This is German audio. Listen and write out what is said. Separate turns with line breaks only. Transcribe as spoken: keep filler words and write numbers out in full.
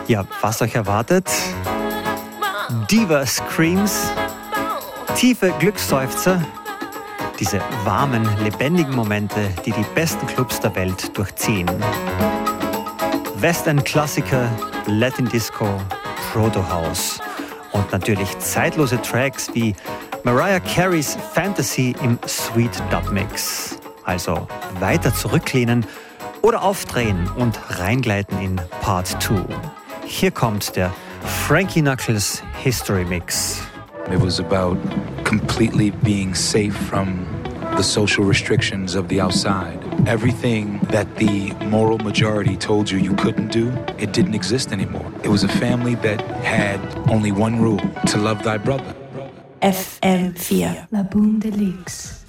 Ja, was euch erwartet? Diva Screams, tiefe Glücksseufzer, diese warmen, lebendigen Momente, die die besten Clubs der Welt durchziehen. West End Klassiker, Latin Disco, Proto House und natürlich zeitlose Tracks wie Mariah Careys Fantasy im Sweet Dub Mix. Also weiter zurücklehnen oder aufdrehen und reingleiten in Part zwei. Hier kommt der Frankie Knuckles History Mix.
It was about completely being safe from the social restrictions of the outside. Everything that the moral majority told you you couldn't do, it didn't exist anymore. It was a family that had only one rule, to love thy brother.
F M vier, La Boom Deluxe.